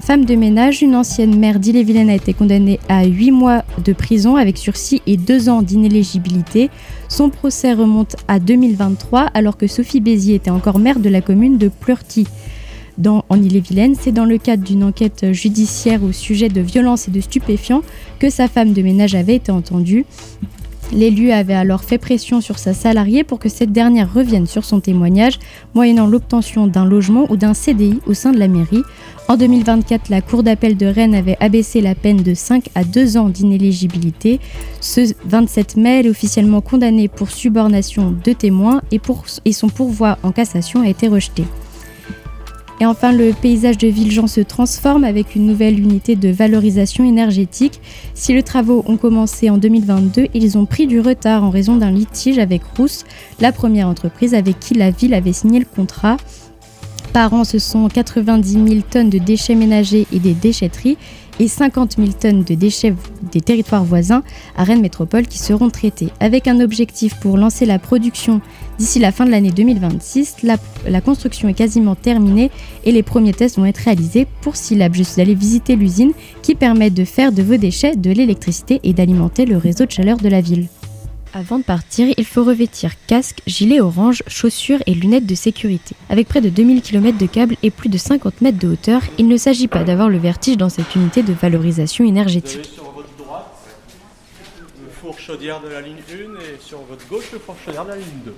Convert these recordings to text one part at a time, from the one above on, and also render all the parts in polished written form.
femme de ménage, une ancienne maire d'Ille-et-Vilaine a été condamnée à 8 mois de prison avec sursis et 2 ans d'inéligibilité. Son procès remonte à 2023 alors que Sophie Bézier était encore maire de la commune de Pleurty. En Ille-et-Vilaine, c'est dans le cadre d'une enquête judiciaire au sujet de violences et de stupéfiants que sa femme de ménage avait été entendue. L'élu avait alors fait pression sur sa salariée pour que cette dernière revienne sur son témoignage, moyennant l'obtention d'un logement ou d'un CDI au sein de la mairie. En 2024, la Cour d'appel de Rennes avait abaissé la peine de 5 à 2 ans d'inéligibilité. Ce 27 mai, elle est officiellement condamnée pour subornation de témoins et son pourvoi en cassation a été rejeté. Et enfin, le paysage de Villejean se transforme avec une nouvelle unité de valorisation énergétique. Si les travaux ont commencé en 2022, ils ont pris du retard en raison d'un litige avec Rousse, la première entreprise avec qui la ville avait signé le contrat. Par an, ce sont 90 000 tonnes de déchets ménagers et des déchetteries et 50 000 tonnes de déchets des territoires voisins à Rennes Métropole qui seront traités. Avec un objectif pour lancer la production d'ici la fin de l'année 2026, la construction est quasiment terminée et les premiers tests vont être réalisés pour Silab. Je suis allée visiter l'usine qui permet de faire de vos déchets de l'électricité et d'alimenter le réseau de chaleur de la ville. Avant de partir, il faut revêtir casque, gilet orange, chaussures et lunettes de sécurité. Avec près de 2000 km de câbles et plus de 50 mètres de hauteur, il ne s'agit pas d'avoir le vertige dans cette unité de valorisation énergétique. Sur votre droite, le four chaudière de la ligne 1 et sur votre gauche, le four chaudière de la ligne 2.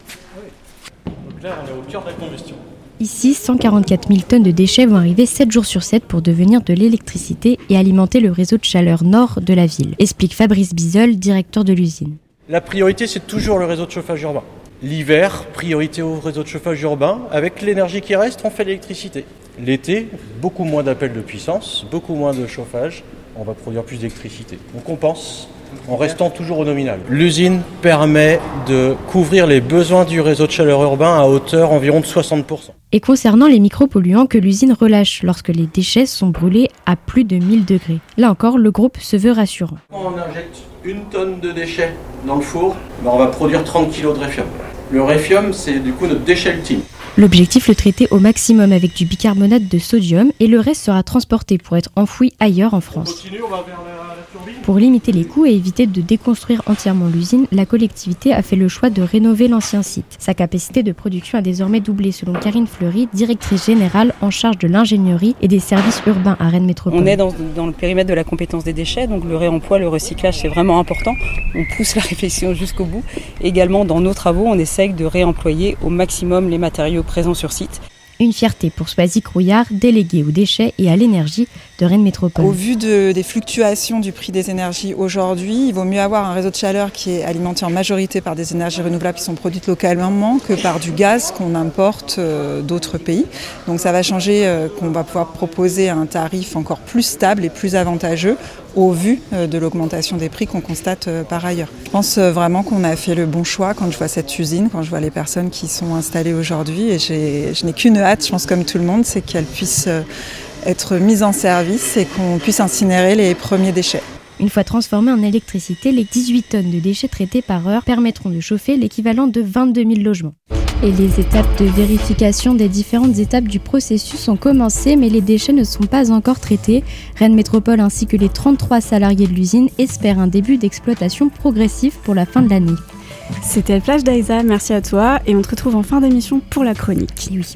Donc là, on est au cœur de la combustion. Ici, 144 000 tonnes de déchets vont arriver 7 jours sur 7 pour devenir de l'électricité et alimenter le réseau de chaleur nord de la ville, explique Fabrice Bizel, directeur de l'usine. La priorité, c'est toujours le réseau de chauffage urbain. L'hiver, priorité au réseau de chauffage urbain. Avec l'énergie qui reste, on fait l'électricité. L'été, beaucoup moins d'appels de puissance, beaucoup moins de chauffage. On va produire plus d'électricité. On compense en restant toujours au nominal. L'usine permet de couvrir les besoins du réseau de chaleur urbain à hauteur environ de 60%. Et concernant les micropolluants que l'usine relâche lorsque les déchets sont brûlés à plus de 1000 degrés. Là encore, le groupe se veut rassurant. Quand on injecte 1 tonne de déchets dans le four, on va produire 30 kg de réfium. Le réfium, c'est du coup notre déchet ultime. L'objectif, le traiter au maximum avec du bicarbonate de sodium et le reste sera transporté pour être enfoui ailleurs en France. On continue, on va vers la turbine. Pour limiter les coûts et éviter de déconstruire entièrement l'usine, la collectivité a fait le choix de rénover l'ancien site. Sa capacité de production a désormais doublé selon Karine Fleury, directrice générale en charge de l'ingénierie et des services urbains à Rennes Métropole. On est dans le périmètre de la compétence des déchets, donc le réemploi, le recyclage, c'est vraiment important. On pousse la réflexion jusqu'au bout. Également, dans nos travaux, on essaye de réemployer au maximum les matériaux présents sur site. Une fierté pour Swazik Rouillard, déléguée aux déchets et à l'énergie de Rennes Métropole. Au vu des fluctuations du prix des énergies aujourd'hui, il vaut mieux avoir un réseau de chaleur qui est alimenté en majorité par des énergies renouvelables qui sont produites localement que par du gaz qu'on importe d'autres pays. Donc ça va changer, qu'on va pouvoir proposer un tarif encore plus stable et plus avantageux au vu de l'augmentation des prix qu'on constate par ailleurs. Je pense vraiment qu'on a fait le bon choix quand je vois cette usine, quand je vois les personnes qui sont installées aujourd'hui et je n'ai qu'une hâte, je pense comme tout le monde, c'est qu'elles puissent être mises en service et qu'on puisse incinérer les premiers déchets. Une fois transformés en électricité, les 18 tonnes de déchets traités par heure permettront de chauffer l'équivalent de 22 000 logements. Et les étapes de vérification des différentes étapes du processus ont commencé, mais les déchets ne sont pas encore traités. Rennes Métropole ainsi que les 33 salariés de l'usine espèrent un début d'exploitation progressif pour la fin de l'année. C'était le Flash d'Aïsa, merci à toi, et on te retrouve en fin d'émission pour la chronique. Oui.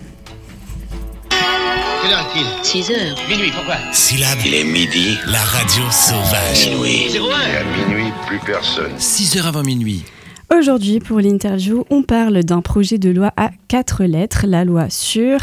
Quelle heure est-il ? 6 heures. Minuit, pourquoi ? Silab. Il est midi. La radio sauvage. Minuit. 01. Et à minuit, plus personne. 6 heures avant minuit. Aujourd'hui, pour l'interview, on parle d'un projet de loi à 4 lettres, la loi SURE,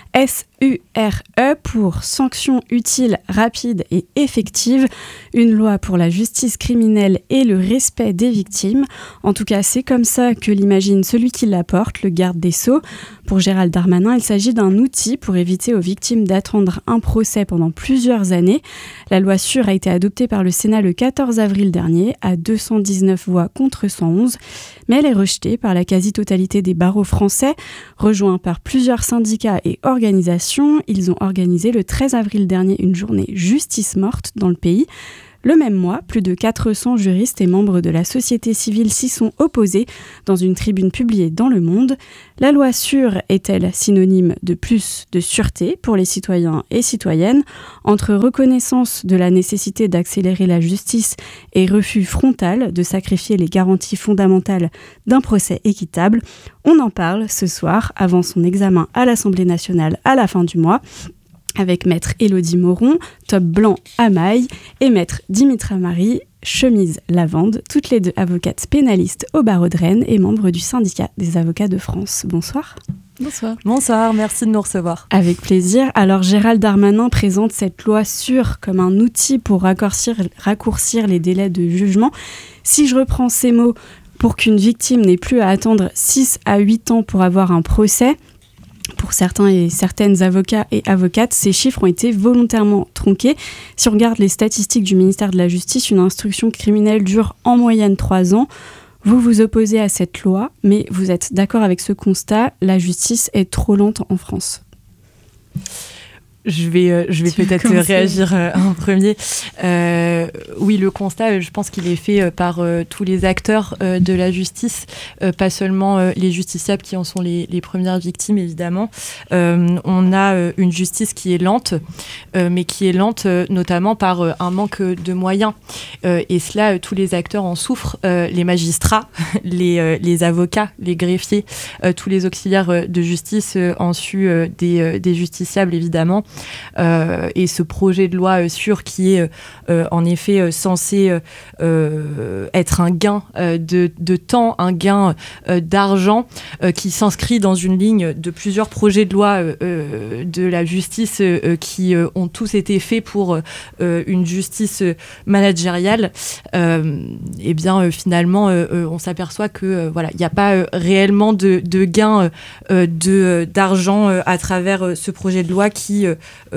S-U-R-E pour sanctions utiles, rapides et effectives, une loi pour la justice criminelle et le respect des victimes. En tout cas, c'est comme ça que l'imagine celui qui la porte, le garde des Sceaux. Pour Gérald Darmanin, il s'agit d'un outil pour éviter aux victimes d'attendre un procès pendant plusieurs années. La loi SURE a été adoptée par le Sénat le 14 avril dernier, à 219 voix contre 111, mais elle est rejetée par la quasi-totalité des barreaux français. Rejoints par plusieurs syndicats et organisations, ils ont organisé le 13 avril dernier une journée justice morte dans le pays. Le même mois, plus de 400 juristes et membres de la société civile s'y sont opposés dans une tribune publiée dans Le Monde. La loi sûre est-elle synonyme de plus de sûreté pour les citoyens et citoyennes ? Entre reconnaissance de la nécessité d'accélérer la justice et refus frontal de sacrifier les garanties fondamentales d'un procès équitable, on en parle ce soir avant son examen à l'Assemblée nationale à la fin du mois, avec maître Élodie Moron, top blanc à maille, et maître Dimitra Marie, chemise lavande, toutes les deux avocates pénalistes au barreau de Rennes et membres du syndicat des avocats de France. Bonsoir. Bonsoir. Bonsoir, merci de nous recevoir. Avec plaisir. Alors Gérald Darmanin présente cette loi sûre comme un outil pour raccourcir les délais de jugement. Si je reprends ces mots, pour qu'une victime n'ait plus à attendre 6 à 8 ans pour avoir un procès, pour certains et certaines avocats et avocates, ces chiffres ont été volontairement tronqués. Si on regarde les statistiques du ministère de la Justice, une instruction criminelle dure en moyenne 3 ans. Vous vous opposez à cette loi, mais vous êtes d'accord avec ce constat, la justice est trop lente en France. Je vais peut-être réagir en premier. Oui, le constat, je pense qu'il est fait par tous les acteurs de la justice, pas seulement les justiciables qui en sont les premières victimes, évidemment. On a une justice qui est lente, mais qui est lente notamment par un manque de moyens. Et cela, tous les acteurs en souffrent, les magistrats, les avocats, les greffiers, tous les auxiliaires de justice en su des justiciables, évidemment. Et ce projet de loi sûre qui est en effet censé être un gain de temps, un gain d'argent qui s'inscrit dans une ligne de plusieurs projets de loi de la justice qui ont tous été faits pour une justice managériale, et bien finalement on s'aperçoit que voilà, il n'y a pas réellement de gain d'argent à travers ce projet de loi qui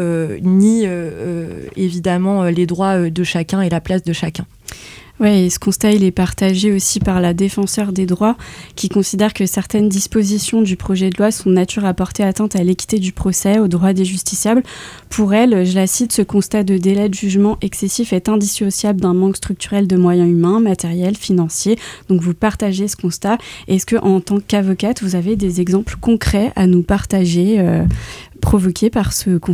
nie évidemment les droits de chacun et la place de chacun. Oui, et ce constat, il est partagé aussi par la défenseure des droits qui considère que certaines dispositions du projet de loi sont de nature à porter atteinte à l'équité du procès, aux droits des justiciables. Pour elle, je la cite, ce constat de délai de jugement excessif est indissociable d'un manque structurel de moyens humains, matériels, financiers. Donc vous partagez ce constat. Est-ce qu'en tant qu'avocate, vous avez des exemples concrets à nous partager provoqués par ce constat ?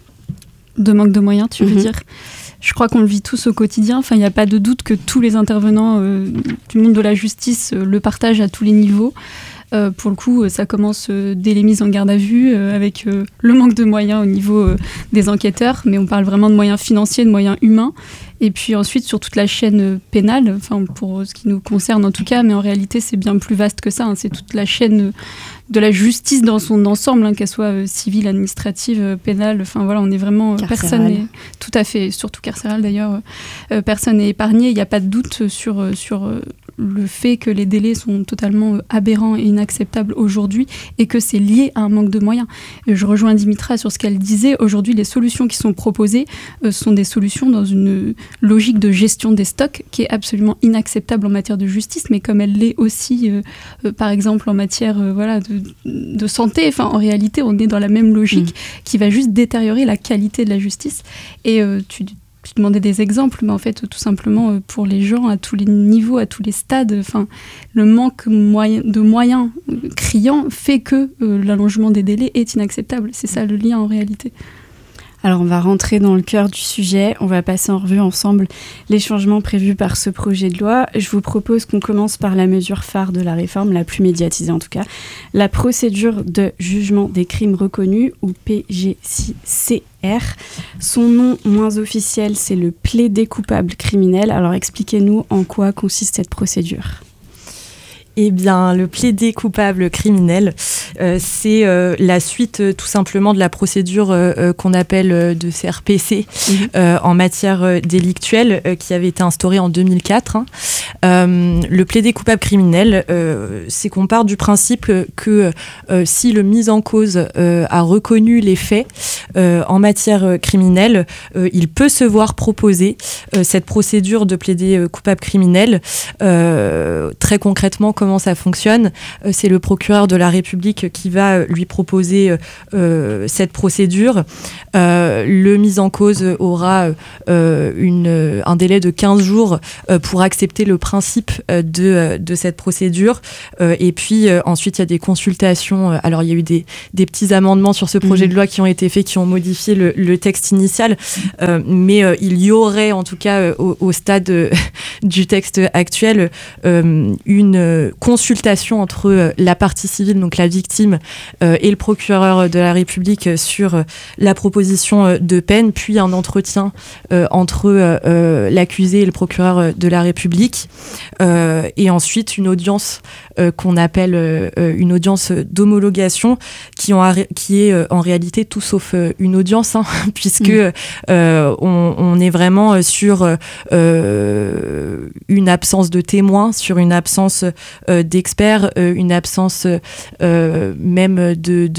De manque de moyens, tu veux dire ? Je crois qu'on le vit tous au quotidien. Enfin, il n'y a pas de doute que tous les intervenants du monde de la justice le partagent à tous les niveaux. Pour le coup, ça commence dès les mises en garde à vue, avec le manque de moyens au niveau des enquêteurs, mais on parle vraiment de moyens financiers, de moyens humains. Et puis ensuite, sur toute la chaîne pénale, enfin, pour ce qui nous concerne en tout cas, mais en réalité, c'est bien plus vaste que ça. Hein. C'est toute la chaîne de la justice dans son ensemble, hein, qu'elle soit civile, administrative, pénale. Enfin voilà, on est vraiment personne n'est tout à fait, surtout carcérale d'ailleurs. Personne n'est épargné. Il n'y a pas de doute sur le fait que les délais sont totalement aberrants et inacceptables aujourd'hui et que c'est lié à un manque de moyens. Et je rejoins Dimitra sur ce qu'elle disait. Aujourd'hui, les solutions qui sont proposées sont des solutions dans une logique de gestion des stocks qui est absolument inacceptable en matière de justice, mais comme elle l'est aussi, par exemple, en matière de santé. Enfin, en réalité, on est dans la même logique qui va juste détériorer la qualité de la justice. Et tu demandais des exemples, mais en fait, tout simplement, pour les gens, à tous les niveaux, à tous les stades, enfin, le manque de moyens criant fait que l'allongement des délais est inacceptable. C'est ça le lien en réalité. Alors on va rentrer dans le cœur du sujet, on va passer en revue ensemble les changements prévus par ce projet de loi. Je vous propose qu'on commence par la mesure phare de la réforme, la plus médiatisée en tout cas, la procédure de jugement des crimes reconnus, ou PJCR. Son nom moins officiel, c'est le plaidé coupable criminel. Alors expliquez-nous en quoi consiste cette procédure. Eh bien, le plaidé coupable criminel, c'est la suite tout simplement de la procédure qu'on appelle de CRPC en matière délictuelle qui avait été instaurée en 2004. Le plaidé coupable criminel, c'est qu'on part du principe que si le mis en cause a reconnu les faits en matière criminelle, il peut se voir proposer cette procédure de plaidé coupable criminel. Très concrètement, comment comment ça fonctionne. C'est le procureur de la République qui va lui proposer cette procédure. Le mis en cause aura un délai de 15 jours pour accepter le principe de cette procédure. Et puis ensuite, il y a des consultations. Alors, il y a eu des petits amendements sur ce projet de loi qui ont été faits, qui ont modifié le texte initial. Mais il y aurait, en tout cas, au stade du texte actuel, une consultation entre la partie civile, donc la victime, et le procureur de la République sur la proposition de peine, puis un entretien entre l'accusé et le procureur de la République, et ensuite une audience qu'on appelle une audience d'homologation, qui est en réalité tout sauf une audience, hein, puisque on est vraiment sur une absence de témoins, sur une absence d'experts, une absence même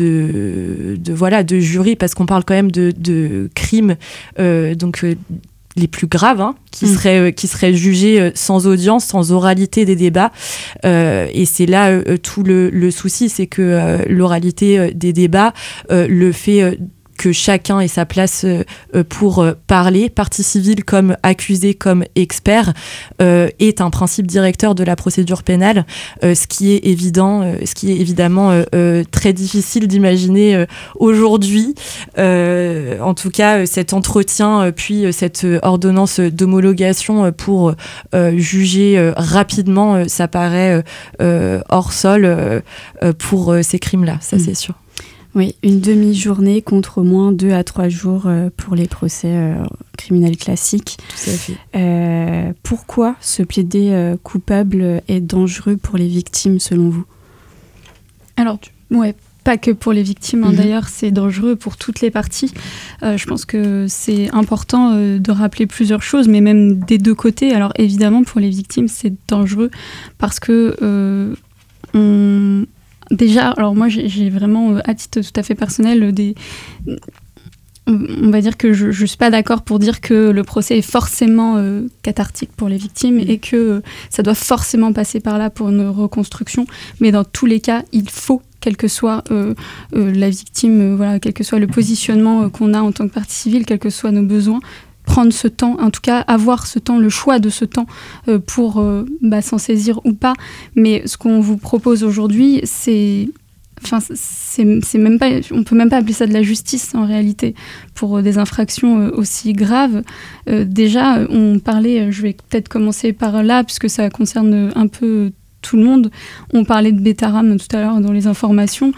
de jury, parce qu'on parle quand même de crimes les plus graves, hein, qui seraient jugés sans audience, sans oralité des débats. Et c'est là tout le souci, c'est que l'oralité des débats, le fait que chacun ait sa place pour parler, partie civile comme accusé, comme expert, est un principe directeur de la procédure pénale, ce qui est évidemment très difficile d'imaginer aujourd'hui. En tout cas, cet entretien, puis cette ordonnance d'homologation pour juger rapidement, ça paraît hors sol pour ces crimes-là, ça c'est sûr. Oui, une demi-journée contre au moins 2 à 3 jours pour les procès criminels classiques. Tout à fait. Pourquoi se plaider coupable est dangereux pour les victimes, selon vous ? Alors, pas que pour les victimes, d'ailleurs, c'est dangereux pour toutes les parties. Je pense que c'est important de rappeler plusieurs choses, mais même des deux côtés. Alors, évidemment, pour les victimes, c'est dangereux parce que déjà, alors moi j'ai vraiment, à titre tout à fait personnel, on va dire que je ne suis pas d'accord pour dire que le procès est forcément cathartique pour les victimes et que ça doit forcément passer par là pour une reconstruction. Mais dans tous les cas, il faut, quelle que soit la victime, quel que soit le positionnement qu'on a en tant que partie civile, quels que soient nos besoins, prendre ce temps, en tout cas avoir ce temps, le choix de ce temps pour s'en saisir ou pas. Mais ce qu'on vous propose aujourd'hui, c'est même pas, on peut même pas appeler ça de la justice en réalité pour des infractions aussi graves. Déjà, on parlait, je vais peut-être commencer par là puisque ça concerne un peu tout le monde. On parlait de Betaram tout à l'heure dans les informations.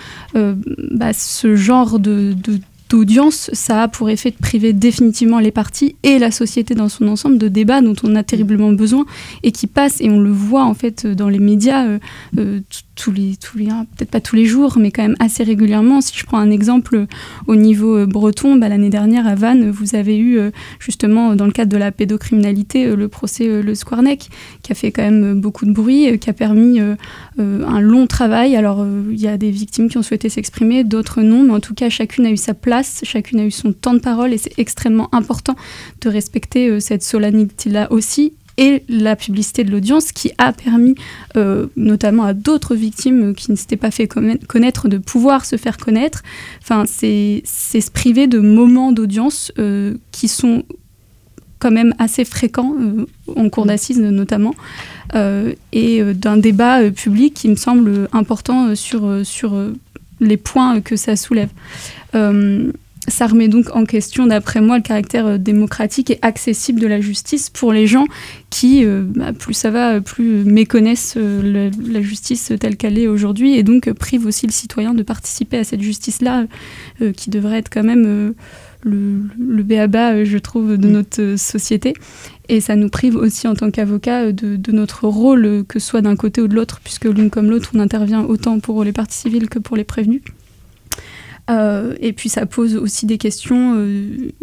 Ce genre d'audience, ça a pour effet de priver définitivement les parties et la société dans son ensemble de débats dont on a terriblement besoin et qui passent, et on le voit en fait dans les médias tous les peut-être pas tous les jours, mais quand même assez régulièrement. Si je prends un exemple au niveau breton, l'année dernière à Vannes, vous avez eu justement dans le cadre de la pédocriminalité le procès Le Squarnec qui a fait quand même beaucoup de bruit, qui a permis un long travail. Alors il y a des victimes qui ont souhaité s'exprimer, d'autres non, mais en tout cas chacune a eu sa place, chacune a eu son temps de parole et c'est extrêmement important de respecter cette solennité-là aussi. Et la publicité de l'audience qui a permis notamment à d'autres victimes qui ne s'étaient pas fait connaître de pouvoir se faire connaître. Enfin, c'est se priver de moments d'audience qui sont quand même assez fréquents en cour d'assises notamment et d'un débat public qui me semble important sur les points que ça soulève. Ça remet donc en question, d'après moi, le caractère démocratique et accessible de la justice pour les gens qui, plus ça va, plus méconnaissent la justice telle qu'elle est aujourd'hui et donc privent aussi le citoyen de participer à cette justice-là qui devrait être quand même le b.a.-ba, je trouve, de notre société. Et ça nous prive aussi en tant qu'avocat de notre rôle, que ce soit d'un côté ou de l'autre, puisque l'une comme l'autre, on intervient autant pour les parties civiles que pour les prévenus. Et puis ça pose aussi des questions,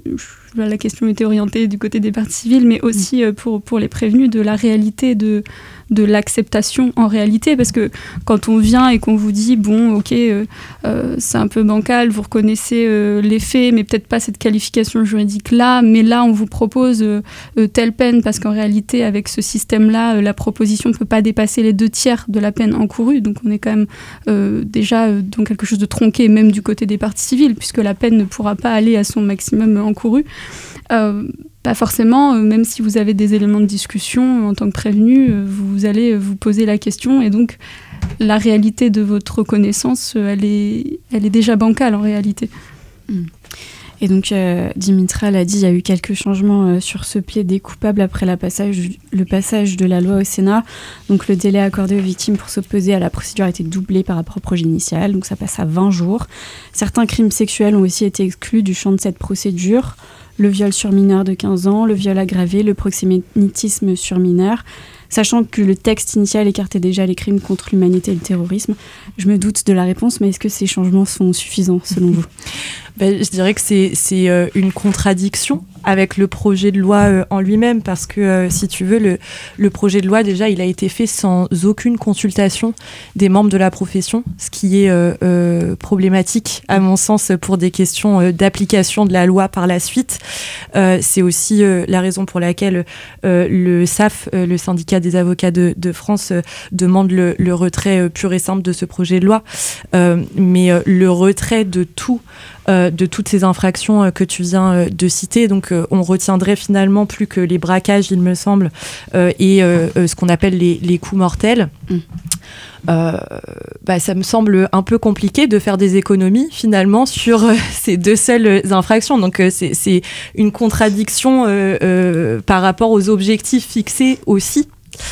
la question était orientée du côté des parties civiles, mais aussi pour les prévenus de la réalité de l'acceptation en réalité, parce que quand on vient et qu'on vous dit bon ok c'est un peu bancal, vous reconnaissez les faits mais peut-être pas cette qualification juridique là, mais là on vous propose telle peine, parce qu'en réalité avec ce système là la proposition ne peut pas dépasser les 2/3 de la peine encourue, donc on est quand même déjà dans quelque chose de tronqué même du côté des parties civiles, puisque la peine ne pourra pas aller à son maximum encouru. Pas forcément, même si vous avez des éléments de discussion en tant que prévenu, vous allez vous poser la question, et donc la réalité de votre reconnaissance, elle est déjà bancale en réalité. Et donc Dimitra l'a dit, il y a eu quelques changements sur ce plaidé coupable après le passage de la loi au Sénat. Donc le délai accordé aux victimes pour s'opposer à la procédure a été doublé par rapport au projet initial, donc ça passe à 20 jours. Certains crimes sexuels ont aussi été exclus du champ de cette procédure. Le viol sur mineur de 15 ans, le viol aggravé, le proxénétisme sur mineur. Sachant que le texte initial écartait déjà les crimes contre l'humanité et le terrorisme, je me doute de la réponse, mais est-ce que ces changements sont suffisants selon vous ? Je dirais que c'est une contradiction avec le projet de loi en lui-même, parce que si tu veux, le projet de loi déjà il a été fait sans aucune consultation des membres de la profession, ce qui est problématique à mon sens pour des questions d'application de la loi par la suite. C'est aussi la raison pour laquelle le SAF, le syndicat des avocats de France, demande le retrait pur et simple de ce projet de loi, mais le retrait de toutes ces infractions que tu viens de citer. Donc on retiendrait finalement plus que les braquages, il me semble, et ce qu'on appelle les coups mortels. Ça me semble un peu compliqué de faire des économies finalement sur ces deux seules infractions. Donc c'est une contradiction par rapport aux objectifs fixés aussi.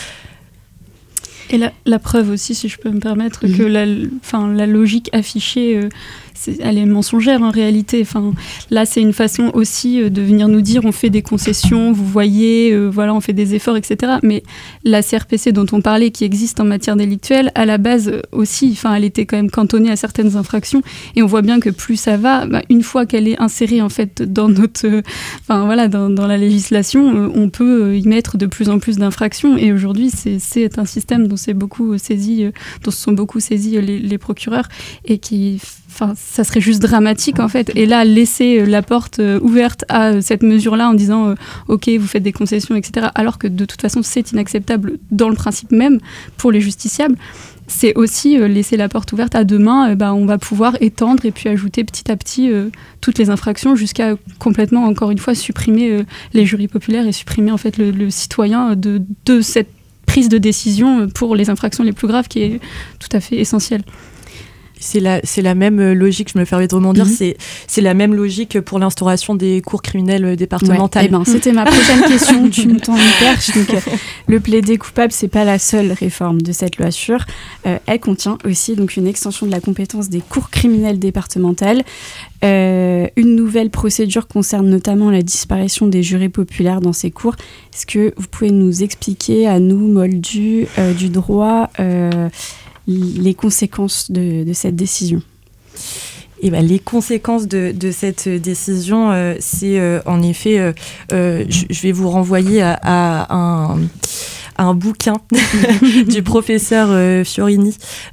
Et la preuve aussi, si je peux me permettre, que la logique affichée, elle est mensongère en réalité. Là, c'est une façon aussi de venir nous dire on fait des concessions, vous voyez, voilà, on fait des efforts, etc. Mais la CRPC dont on parlait, qui existe en matière délictuelle, à la base aussi, elle était quand même cantonnée à certaines infractions. Et on voit bien que plus ça va, une fois qu'elle est insérée en fait dans notre, dans la législation, on peut y mettre de plus en plus d'infractions. Et aujourd'hui, c'est un système dont se sont beaucoup saisis les procureurs, et qui ça serait juste dramatique en fait. Et là, laisser la porte ouverte à cette mesure-là en disant ok, vous faites des concessions, etc., alors que de toute façon c'est inacceptable dans le principe même pour les justiciables, c'est aussi laisser la porte ouverte à demain, on va pouvoir étendre et puis ajouter petit à petit toutes les infractions, jusqu'à complètement, encore une fois, supprimer les jurys populaires et supprimer en fait le citoyen de cette prise de décision pour les infractions les plus graves, qui est tout à fait essentielle. C'est la même logique, je me permets de rebondir, c'est la même logique pour l'instauration des cours criminelles départementales. Ouais, c'était ma prochaine question, tu me tends une perche. Donc, le plaidé coupable, c'est pas la seule réforme de cette loi sûre. Elle contient aussi donc, une extension de la compétence des cours criminelles départementales. Une nouvelle procédure concerne notamment la disparition des jurés populaires dans ces cours. Est-ce que vous pouvez nous expliquer, à nous, moldus du droit, les conséquences de cette décision? Les conséquences de cette décision, c'est en effet, je vais vous renvoyer à un bouquin du professeur Fiorini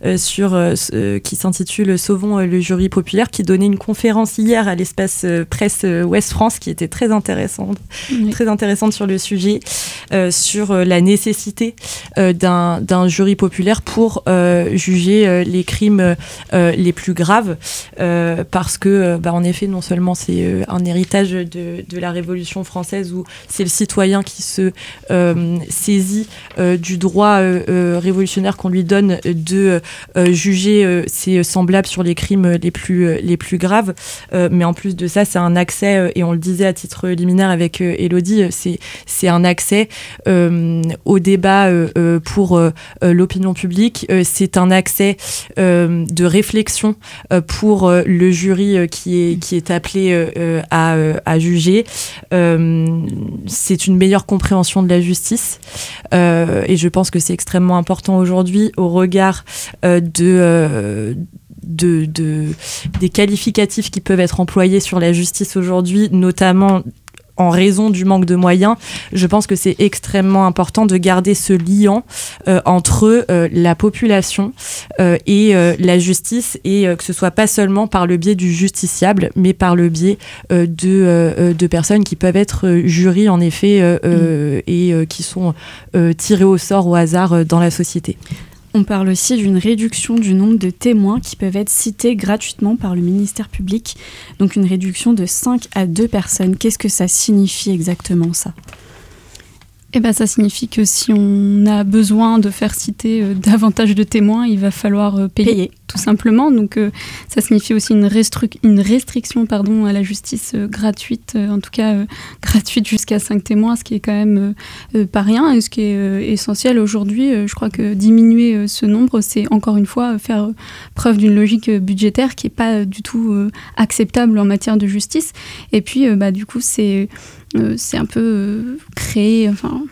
qui s'intitule « Sauvons le jury populaire », qui donnait une conférence hier à l'espace presse Ouest France, qui était très intéressante sur le sujet, sur la nécessité d'un jury populaire pour juger les crimes les plus graves, parce que en effet, non seulement c'est un héritage de la Révolution française, où c'est le citoyen qui se saisit du droit révolutionnaire qu'on lui donne de juger ses semblables sur les crimes les plus graves, mais en plus de ça, c'est un accès, et on le disait à titre liminaire avec Élodie, c'est un accès au débat pour l'opinion publique, c'est un accès de réflexion pour le jury qui est appelé à juger, c'est une meilleure compréhension de la justice, et je pense que c'est extrêmement important aujourd'hui au regard des qualificatifs qui peuvent être employés sur la justice aujourd'hui, notamment en raison du manque de moyens, je pense que c'est extrêmement important de garder ce lien entre la population et la justice, et que ce soit pas seulement par le biais du justiciable, mais par le biais de personnes qui peuvent être jurys en effet et qui sont tirées au sort au hasard dans la société. On parle aussi d'une réduction du nombre de témoins qui peuvent être cités gratuitement par le ministère public, donc une réduction de 5 à 2 personnes. Qu'est-ce que ça signifie exactement, ça ? Eh ben, ça signifie que si on a besoin de faire citer davantage de témoins, il va falloir payer, tout simplement. Donc ça signifie aussi une restriction à la justice gratuite, en tout cas gratuite jusqu'à 5 témoins, ce qui est quand même pas rien. Et ce qui est essentiel aujourd'hui, je crois que diminuer ce nombre, c'est encore une fois faire preuve d'une logique budgétaire qui n'est pas du tout acceptable en matière de justice. Et puis du coup, c'est un peu créer,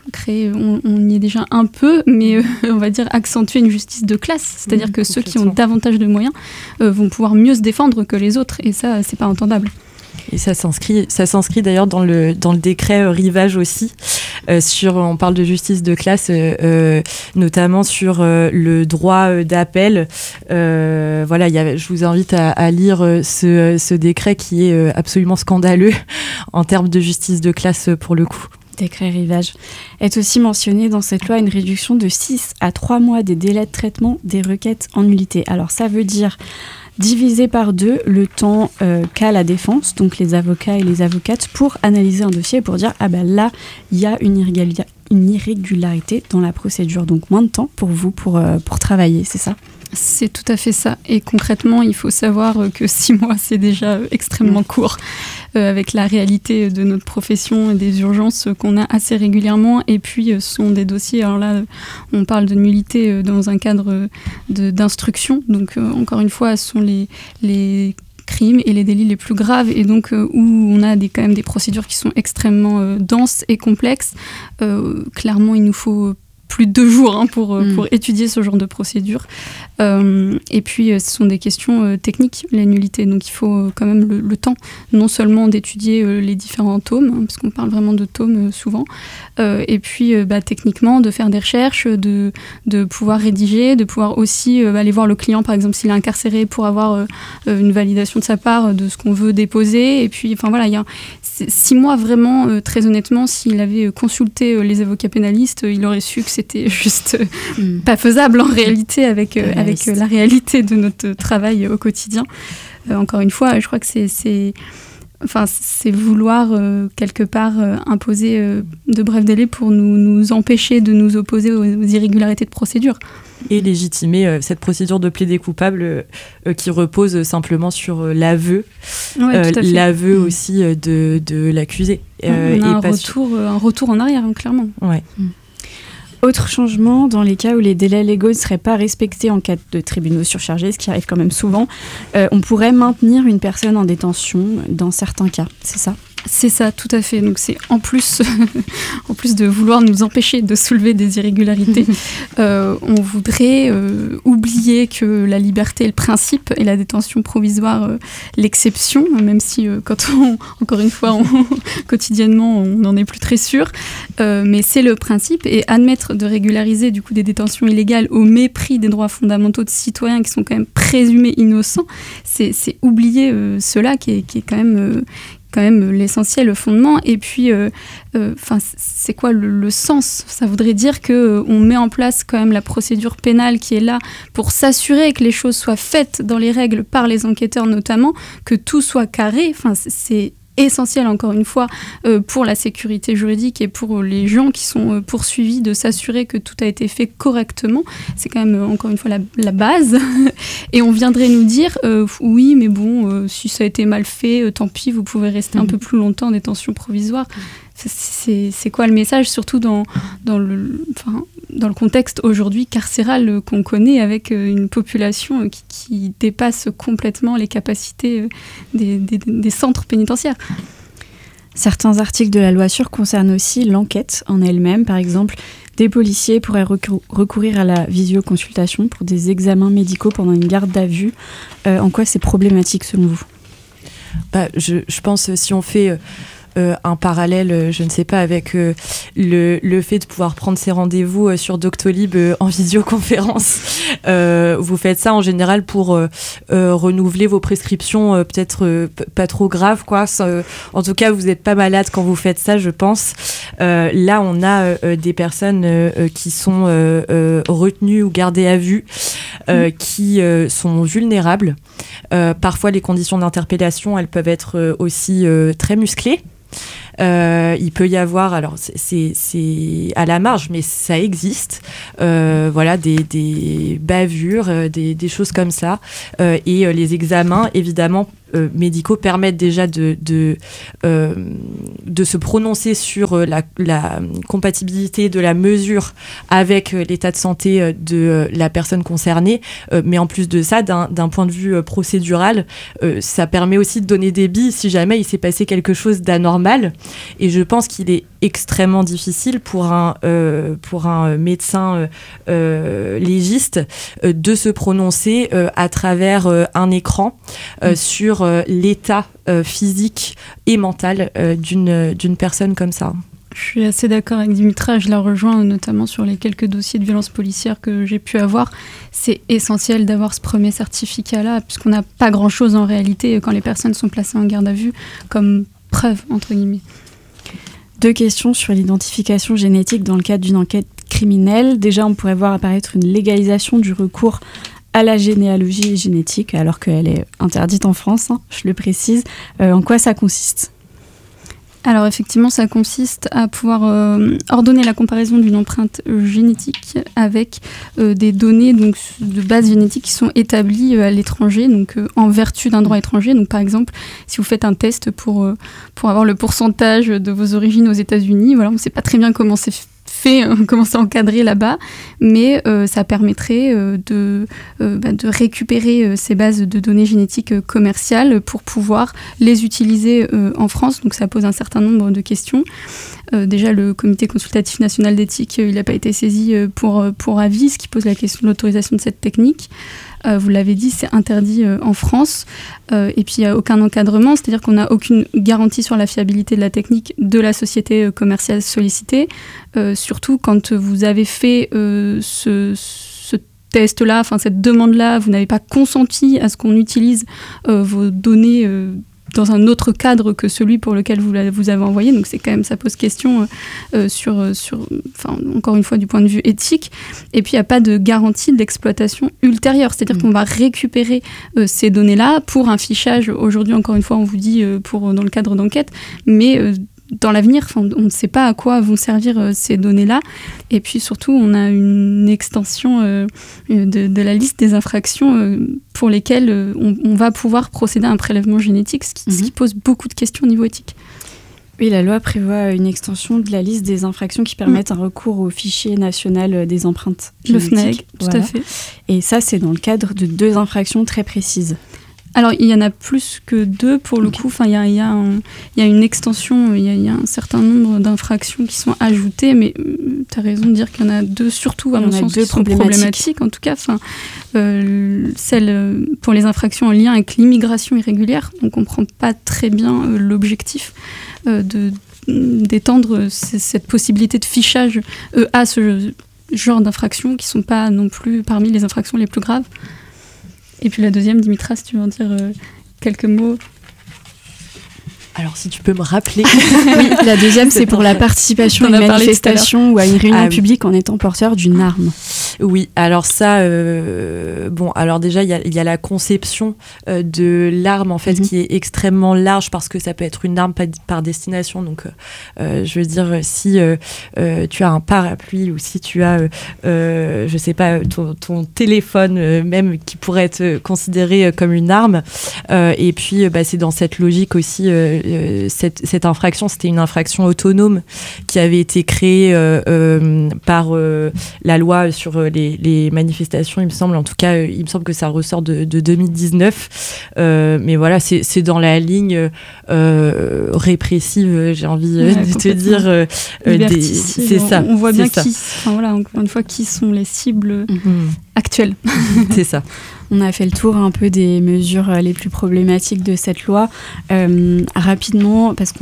on y est déjà un peu, mais on va dire accentuer une justice de classe. C'est-à-dire que ceux qui ont davantage de moyens vont pouvoir mieux se défendre que les autres, et ça, c'est pas entendable. Et ça s'inscrit d'ailleurs dans le décret Rivage aussi. On parle de justice de classe, notamment sur le droit d'appel. Je vous invite à lire ce décret qui est absolument scandaleux en termes de justice de classe pour le coup. Décret Rivage. Est aussi mentionné dans cette loi une réduction de 6 à 3 mois des délais de traitement des requêtes en nullité. Alors ça veut dire diviser par 2 le temps qu'a la défense, donc les avocats et les avocates, pour analyser un dossier, pour dire là, il y a une irrégularité dans la procédure. Donc moins de temps pour vous pour travailler, c'est ça ? C'est tout à fait ça. Et concrètement, il faut savoir que 6 mois, c'est déjà extrêmement court, avec la réalité de notre profession et des urgences qu'on a assez régulièrement. Et puis, ce sont des dossiers, alors là, on parle de nullité dans un cadre d'instruction. Donc, encore une fois, ce sont les crimes et les délits les plus graves, et donc où on a quand même des procédures qui sont extrêmement denses et complexes. Clairement, il nous faut plus de 2 jours pour étudier ce genre de procédure. Et puis, ce sont des questions techniques, la nullité. Donc, il faut quand même le temps, non seulement d'étudier les différents tomes, parce qu'on parle vraiment de tomes souvent, et puis techniquement, de faire des recherches, de pouvoir rédiger, de pouvoir aussi aller voir le client, par exemple, s'il est incarcéré, pour avoir une validation de sa part de ce qu'on veut déposer. Et puis, il y a 6 mois, vraiment, très honnêtement, s'il avait consulté les avocats pénalistes, il aurait su que c'était juste pas faisable en réalité avec la réalité de notre travail au quotidien. Encore une fois, je crois que c'est vouloir quelque part imposer de brefs délais pour nous empêcher de nous opposer aux irrégularités de procédure. Et légitimer cette procédure de plaider coupable qui repose simplement sur l'aveu, l'aveu aussi de l'accusé. On a un retour en arrière, clairement. Ouais. Autre changement, dans les cas où les délais légaux ne seraient pas respectés en cas de tribunaux surchargés, ce qui arrive quand même souvent, on pourrait maintenir une personne en détention dans certains cas, c'est ça ? C'est ça, tout à fait. Donc c'est en plus de vouloir nous empêcher de soulever des irrégularités, on voudrait oublier que la liberté est le principe et la détention provisoire l'exception, même si encore une fois, quotidiennement, on n'en est plus très sûr. Mais c'est le principe, et admettre de régulariser du coup des détentions illégales au mépris des droits fondamentaux de citoyens qui sont quand même présumés innocents, c'est oublier cela qui est quand même l'essentiel, le fondement. Et puis, c'est quoi le sens ? Ça voudrait dire qu'on met en place quand même la procédure pénale qui est là pour s'assurer que les choses soient faites dans les règles par les enquêteurs notamment, que tout soit carré. C'est essentiel, encore une fois, pour la sécurité juridique et pour les gens qui sont poursuivis, de s'assurer que tout a été fait correctement. C'est quand même, encore une fois, la base. Et on viendrait nous dire, oui, mais bon, si ça a été mal fait, tant pis, vous pouvez rester un peu plus longtemps en détention provisoire. C'est quoi le message, surtout dans le contexte aujourd'hui carcéral qu'on connaît, avec une population qui dépasse complètement les capacités des centres pénitentiaires. Certains articles de la loi sûre concernent aussi l'enquête en elle-même. Par exemple, des policiers pourraient recourir à la visioconsultation pour des examens médicaux pendant une garde à vue. En quoi c'est problématique selon vous ? Je pense, si on fait un parallèle, je ne sais pas, avec le fait de pouvoir prendre ses rendez-vous sur Doctolib en visioconférence. Vous faites ça en général pour renouveler vos prescriptions, peut-être pas trop graves, quoi. En tout cas, vous n'êtes pas malade quand vous faites ça, je pense. Là, on a des personnes qui sont retenues ou gardées à vue, qui sont vulnérables. Parfois, les conditions d'interpellation, elles peuvent être aussi très musclées. Il peut y avoir, alors c'est à la marge, mais ça existe, voilà, des bavures, des choses comme ça, et les examens, évidemment, médicaux permettent déjà de se prononcer sur la compatibilité de la mesure avec l'état de santé de la personne concernée, mais en plus de ça, d'un point de vue procédural, ça permet aussi de donner des billes si jamais il s'est passé quelque chose d'anormal. Et je pense qu'il est extrêmement difficile pour un médecin légiste de se prononcer à travers un écran sur l'état physique et mental d'une personne comme ça. Je suis assez d'accord avec Dimitra, je la rejoins notamment sur les quelques dossiers de violences policières que j'ai pu avoir. C'est essentiel d'avoir ce premier certificat-là, puisqu'on n'a pas grand-chose en réalité quand les personnes sont placées en garde à vue comme preuve, entre guillemets. 2 questions sur l'identification génétique dans le cadre d'une enquête criminelle. Déjà, on pourrait voir apparaître une légalisation du recours à la généalogie génétique, alors qu'elle est interdite en France, je le précise. En quoi ça consiste ? Alors effectivement, ça consiste à pouvoir ordonner la comparaison d'une empreinte génétique avec des données donc, de base génétique qui sont établies à l'étranger, donc en vertu d'un droit étranger. Donc par exemple, si vous faites un test pour avoir le pourcentage de vos origines aux États-Unis, voilà, on ne sait pas très bien comment c'est fait, comment c'est encadré là-bas, mais ça permettrait de récupérer ces bases de données génétiques commerciales pour pouvoir les utiliser en France. Donc ça pose un certain nombre de questions. Déjà, le Comité consultatif national d'éthique, il n'a pas été saisi pour avis, ce qui pose la question de l'autorisation de cette technique. Vous l'avez dit, c'est interdit en France. Et puis, il n'y a aucun encadrement, c'est-à-dire qu'on n'a aucune garantie sur la fiabilité de la technique de la société commerciale sollicitée. Surtout quand vous avez fait ce test-là, enfin cette demande-là, vous n'avez pas consenti à ce qu'on utilise vos données dans un autre cadre que celui pour lequel vous avez envoyé. Donc c'est quand même, ça pose question encore une fois du point de vue éthique. Et puis il n'y a pas de garantie d'exploitation ultérieure, c'est-à-dire qu'on va récupérer ces données-là pour un fichage. Aujourd'hui, encore une fois, on vous dit dans le cadre d'enquête, mais dans l'avenir, on ne sait pas à quoi vont servir ces données-là. Et puis surtout, on a une extension de la liste des infractions pour lesquelles on va pouvoir procéder à un prélèvement génétique, ce qui pose beaucoup de questions au niveau éthique. Oui, la loi prévoit une extension de la liste des infractions qui permettent un recours au fichier national des empreintes génétiques. Le FNAG, tout à fait. Et ça, c'est dans le cadre de 2 infractions très précises. Alors, il y en a plus que 2 pour le coup. Enfin, il y a une extension, il y a un certain nombre d'infractions qui sont ajoutées, mais tu as raison de dire qu'il y en a 2, surtout à mon sens, qui sont problématiques. En tout cas, celle pour les infractions en lien avec l'immigration irrégulière, on ne comprend pas très bien l'objectif d'étendre cette possibilité de fichage à ce genre d'infractions qui ne sont pas non plus parmi les infractions les plus graves. Et puis la deuxième, Dimitra, si tu veux en dire quelques mots. Alors, si tu peux me rappeler. Oui, la deuxième, c'est pour la participation à une manifestation ou à une réunion publique en étant porteur d'une arme. Oui, alors ça, alors déjà, il y a la conception de l'arme, en fait, qui est extrêmement large parce que ça peut être une arme par destination. Donc, je veux dire, si tu as un parapluie ou si tu as, je sais pas, ton téléphone même qui pourrait être considéré comme une arme. Et puis, c'est dans cette logique aussi... cette infraction, c'était une infraction autonome qui avait été créée par la loi sur les manifestations, il me semble. En tout cas, il me semble que ça ressort de 2019. Mais voilà, c'est dans la ligne répressive, j'ai envie de te dire. C'est ça. On voit bien encore une fois, qui sont les cibles actuelles. C'est ça. On a fait le tour un peu des mesures les plus problématiques de cette loi. Rapidement, parce qu'on a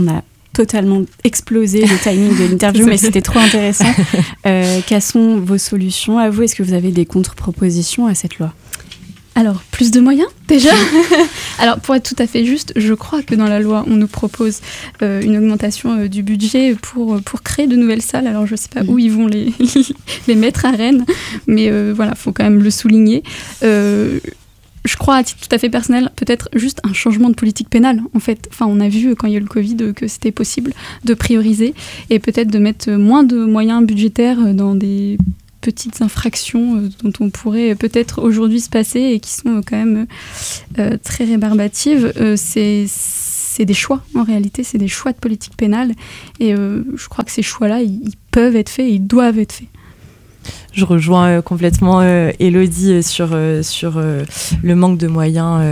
totalement explosé le timing de l'interview, mais c'était trop intéressant. Quelles sont vos solutions à vous? Est-ce que vous avez des contre-propositions à cette loi? Alors, plus de moyens, déjà. Alors, pour être tout à fait juste, je crois que dans la loi, on nous propose une augmentation du budget pour créer de nouvelles salles. Alors, je ne sais pas où ils vont les mettre à Rennes, mais voilà, il faut quand même le souligner. Je crois, à titre tout à fait personnel, peut-être juste un changement de politique pénale, en fait. Enfin, on a vu, quand il y a eu le Covid, que c'était possible de prioriser et peut-être de mettre moins de moyens budgétaires dans des petites infractions dont on pourrait peut-être aujourd'hui se passer et qui sont quand même très rébarbatives. C'est des choix, en réalité, c'est des choix de politique pénale. Et je crois que ces choix-là, ils peuvent être faits et ils doivent être faits. Je rejoins complètement Élodie sur le manque de moyens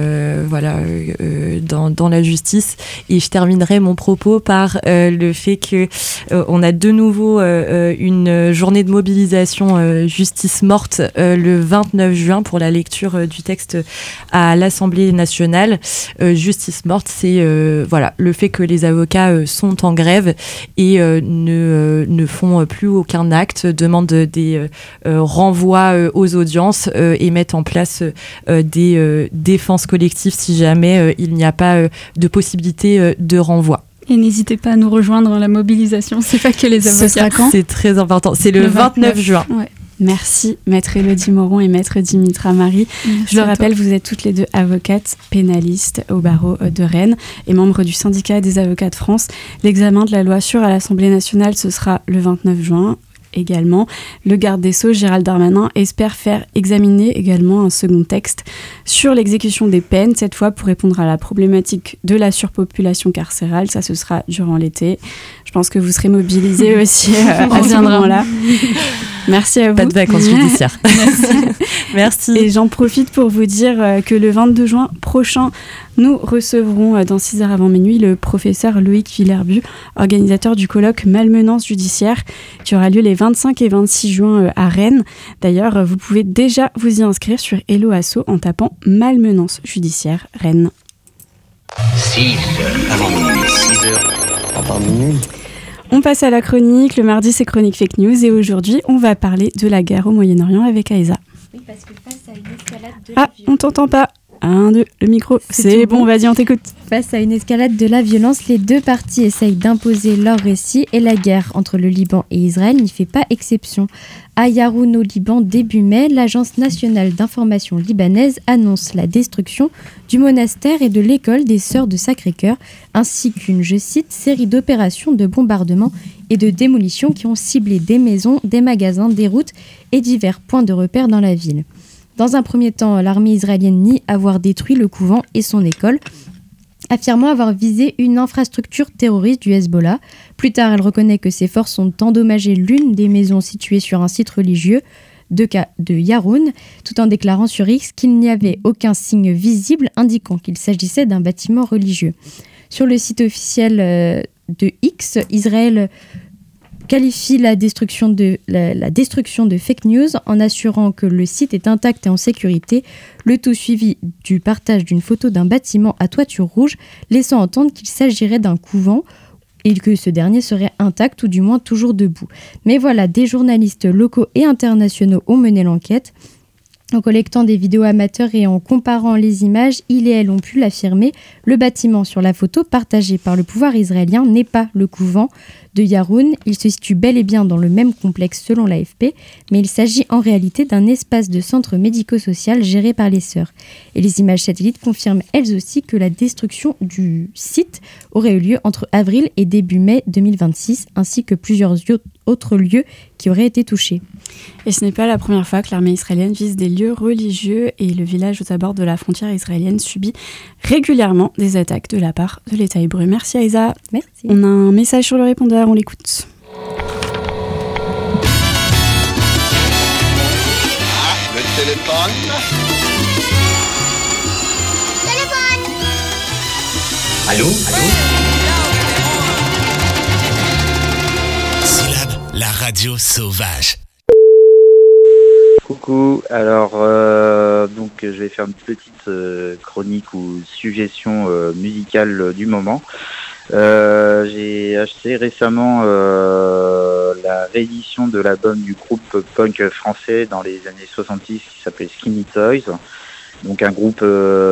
dans la justice. Et je terminerai mon propos par le fait que on a de nouveau une journée de mobilisation justice morte le 29 juin pour la lecture du texte à l'Assemblée nationale. Justice morte, c'est le fait que les avocats sont en grève et ne font plus aucun acte, demandent des renvoient aux audiences et mettent en place des défenses collectives si jamais il n'y a pas de possibilité de renvoi. Et n'hésitez pas à nous rejoindre dans la mobilisation, c'est pas que les avocats. Ce sera quand ? C'est très important, c'est le 29 juin. Ouais. Merci, maître Élodie Moron et maître Dimitra Marie. Je le rappelle, vous êtes toutes les deux avocates pénalistes au barreau de Rennes et membres du syndicat des avocats de France. L'examen de la loi sûre à l'Assemblée nationale, ce sera le 29 juin. Également, le garde des Sceaux, Gérald Darmanin, espère faire examiner également un second texte sur l'exécution des peines, cette fois pour répondre à la problématique de la surpopulation carcérale. Ça, ce sera durant l'été. Je pense que vous serez mobilisés aussi à ce moment-là. Merci à vous. Pas de vacances judiciaires. Merci. Et j'en profite pour vous dire que le 22 juin prochain, nous recevrons dans 6h avant minuit le professeur Loïc Villerbu, organisateur du colloque Malmenance judiciaire, qui aura lieu les 25 et 26 juin à Rennes. D'ailleurs, vous pouvez déjà vous y inscrire sur Hello Asso en tapant Malmenance judiciaire Rennes. 6h avant minuit. 6h avant minuit. On passe à la chronique. Le mardi, c'est Chronique Fake News. Et aujourd'hui, on va parler de la guerre au Moyen-Orient avec Aïza. Oui, parce que face à une escalade de on t'entend pas. 1, 2, le micro. C'est bon, vas-y, on t'écoute. Face à une escalade de la violence, les deux parties essayent d'imposer leur récit et la guerre entre le Liban et Israël n'y fait pas exception. À Yaroun, au Liban, début mai, l'Agence nationale d'information libanaise annonce la destruction du monastère et de l'école des Sœurs de Sacré-Cœur, ainsi qu'une, je cite, série d'opérations de bombardement et de démolition qui ont ciblé des maisons, des magasins, des routes et divers points de repère dans la ville. Dans un premier temps, l'armée israélienne nie avoir détruit le couvent et son école, affirmant avoir visé une infrastructure terroriste du Hezbollah. Plus tard, elle reconnaît que ses forces ont endommagé l'une des maisons situées sur un site religieux de Yaroun, tout en déclarant sur X qu'il n'y avait aucun signe visible indiquant qu'il s'agissait d'un bâtiment religieux. Sur le site officiel de X, Israël qualifie la destruction de fake news en assurant que le site est intact et en sécurité, le tout suivi du partage d'une photo d'un bâtiment à toiture rouge, laissant entendre qu'il s'agirait d'un couvent et que ce dernier serait intact ou du moins toujours debout. Mais voilà, des journalistes locaux et internationaux ont mené l'enquête. En collectant des vidéos amateurs et en comparant les images, il et elle ont pu l'affirmer, le bâtiment sur la photo partagé par le pouvoir israélien n'est pas le couvent de Yaroun. Il se situe bel et bien dans le même complexe selon l'AFP, mais il s'agit en réalité d'un espace de centre médico-social géré par les sœurs. Et les images satellites confirment elles aussi que la destruction du site aurait eu lieu entre avril et début mai 2026, ainsi que plusieurs autres lieux qui auraient été touchés. Et ce n'est pas la première fois que l'armée israélienne vise des lieux religieux et le village aux abords de la frontière israélienne subit régulièrement des attaques de la part de l'État hébreu. Merci Aïza. Merci. On a un message sur le répondeur, on l'écoute. Le téléphone. Allô. Syllabe, la radio sauvage. Coucou, alors donc je vais faire une petite chronique ou suggestion musicale du moment. J'ai acheté récemment la réédition de l'album du groupe punk français dans les années 70 qui s'appelait Skinny Toys. Donc un groupe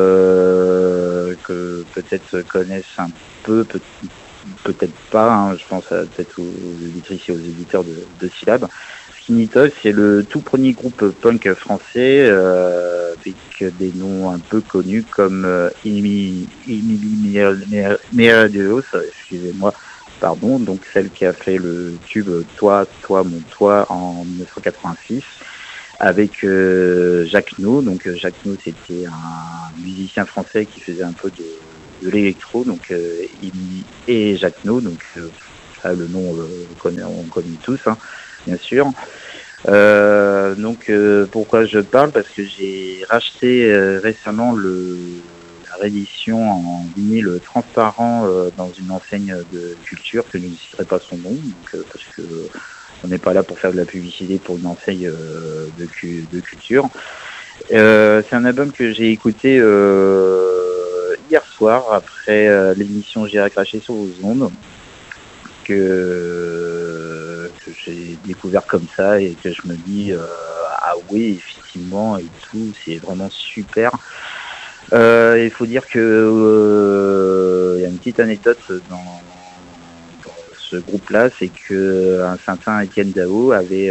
que peut-être connaissent un peu, peut-être pas, hein, je pense peut-être aux éditrices et aux éditeurs de Syllab. Skinny Toys, c'est le tout premier groupe punk français avec des noms un peu connus comme Emily Miradeus, excusez-moi, pardon, donc celle qui a fait le tube Toi, mon toi en 1986, avec Jacques No. Donc Jacques No, c'était un musicien français qui faisait un peu de l'électro, donc Emily et Jacques No, donc ça, le nom on connaît tous, hein, bien sûr. Donc pourquoi je parle, parce que j'ai racheté récemment la réédition en vinyle transparent dans une enseigne de culture que je ne citerai pas son nom, donc, parce que on n'est pas là pour faire de la publicité pour une enseigne de culture. C'est un album que j'ai écouté hier soir après l'émission J'irai cracher sur vos ondes, que j'ai découvert comme ça et que je me dis ah oui, effectivement et tout, c'est vraiment super. Il faut dire que il y a une petite anecdote dans ce groupe-là, c'est que un certain Étienne Dao avait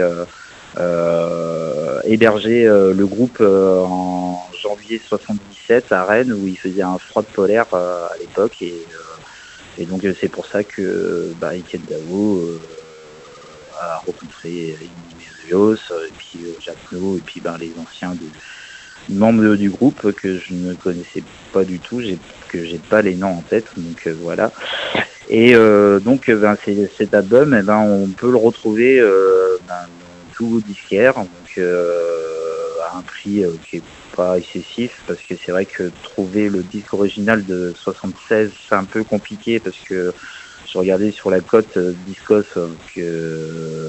hébergé le groupe en janvier 77 à Rennes, où il faisait un froid polaire à l'époque, et donc c'est pour ça que Étienne Dao a rencontré Emilios, et puis Jacques No, et puis les anciens membres du groupe que je ne connaissais pas du tout, que j'ai pas les noms en tête, donc voilà. Et donc cet album, on peut le retrouver dans tout disquaire, donc à un prix qui est pas excessif, parce que c'est vrai que trouver le disque original de 76, c'est un peu compliqué, parce que je regardais sur la cote Discos que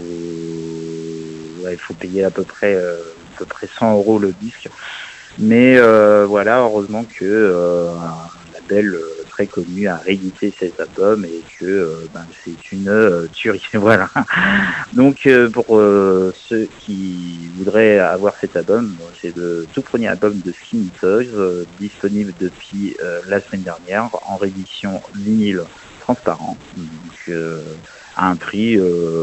il faut payer à peu près 100 € le disque, mais voilà, heureusement que un label très connu a réédité cet album et que c'est une tuerie. Voilà. Donc pour ceux qui voudraient avoir cet album, c'est le tout premier album de Skinny Toys, disponible depuis la semaine dernière en réédition vinyle transparent. Donc à un prix,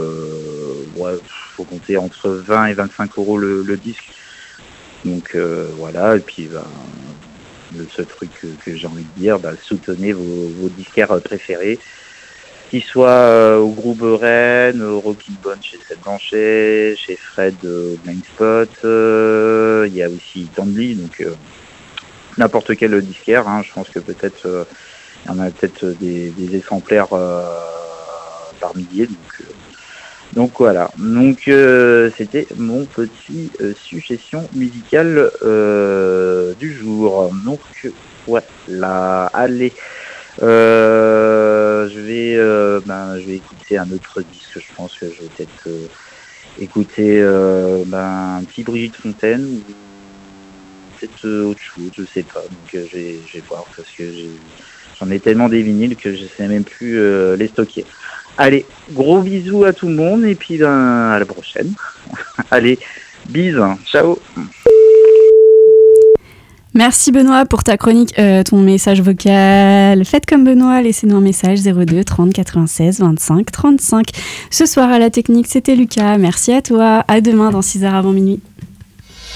faut compter entre 20 et 25 € le disque. Donc voilà, et puis le seul truc que j'ai envie de dire, soutenez vos disquaires préférés, qu'ils soient au Groupe Rennes, au Rocking Bone chez Seth Blanchet, chez Fred Blind Spot, il y a aussi Tandly, donc n'importe quel disquaire, hein, je pense que peut-être il y en a peut-être des exemplaires par milliers, donc voilà. Donc c'était mon petit suggestion musicale du jour. Donc voilà, allez, je vais écouter un autre disque. Je pense que je vais peut-être écouter un petit Brigitte Fontaine ou peut-être autre chose, je sais pas. Donc je vais voir, parce que j'en ai tellement des vinyles que je sais même plus les stocker. Allez, gros bisous à tout le monde, et puis à la prochaine. Allez, bisous, ciao. Merci Benoît pour ta chronique, ton message vocal. Faites comme Benoît, laissez-nous un message 02 30 96 25 35. Ce soir à la technique, c'était Lucas. Merci à toi. À demain dans 6h avant minuit.